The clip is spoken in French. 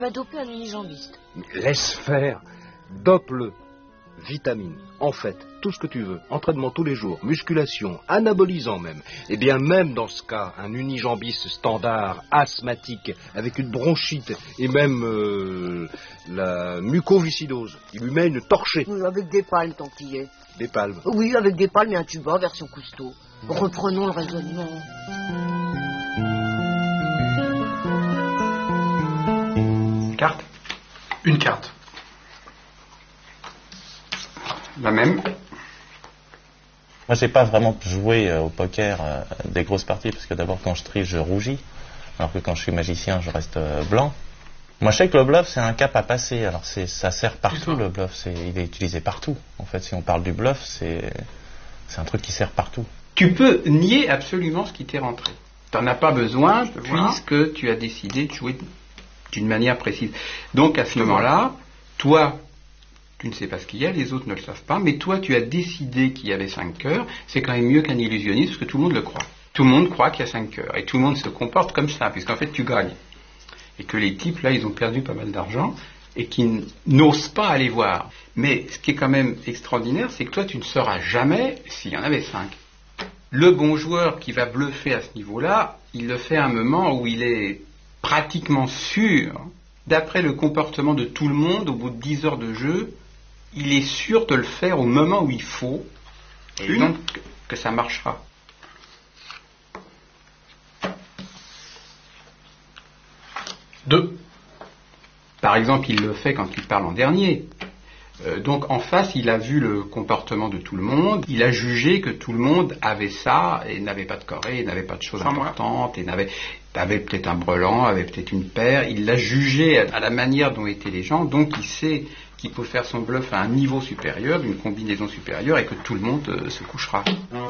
Va doper un unijambiste. Laisse faire. Dope-le. Vitamine, en fait, tout ce que tu veux. Entraînement tous les jours, musculation, anabolisant même. Et bien même dans ce cas, un unijambiste standard, asthmatique, avec une bronchite et même la mucoviscidose, il lui met une torchée. Oui, avec des palmes tant qu'il y est. Des palmes. Oui, avec des palmes et un tuba version Cousteau. Reprenons le raisonnement. Carte. Une carte. La même. Moi, j'ai pas vraiment joué au poker des grosses parties, parce que d'abord, quand je triche, je rougis, alors que quand je suis magicien, je reste blanc. Moi, je sais que le bluff, c'est un cap à passer. Alors, ça sert partout, le bluff. Il est utilisé partout. En fait, si on parle du bluff, c'est un truc qui sert partout. Tu peux nier absolument ce qui t'est rentré. T'en as pas besoin, puisque tu as décidé de jouer d'une manière précise. Donc, à ce moment-là, toi, tu ne sais pas ce qu'il y a, les autres ne le savent pas, mais toi, tu as décidé qu'il y avait 5 cœurs. C'est quand même mieux qu'un illusionniste, parce que tout le monde le croit. Tout le monde croit qu'il y a 5 cœurs. Et tout le monde se comporte comme ça, puisqu'en fait, tu gagnes. Et que les types, là, ils ont perdu pas mal d'argent, et qui n'osent pas aller voir. Mais ce qui est quand même extraordinaire, c'est que toi, tu ne sauras jamais s'il y en avait 5. Le bon joueur qui va bluffer à ce niveau-là, il le fait à un moment où il est pratiquement sûr, d'après le comportement de tout le monde, au bout de 10 heures de jeu, il est sûr de le faire au moment où il faut, et donc que ça marchera. Deux. Par exemple, il le fait quand il parle en dernier. Donc en face, il a vu le comportement de tout le monde, il a jugé que tout le monde avait ça, et n'avait pas de corée, et n'avait pas de choses importantes, et avait peut-être un brelan, avait peut-être une paire, il l'a jugé à la manière dont étaient les gens, donc il sait qu'il peut faire son bluff à un niveau supérieur, d'une combinaison supérieure, et que tout le monde se couchera.